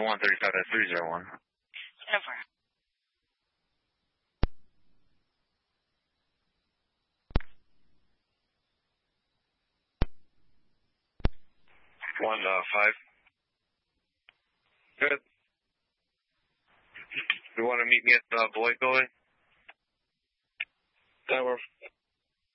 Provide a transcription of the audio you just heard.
135-301. Over. 1-5. Good. You want to meet me at the Beloit building? That works.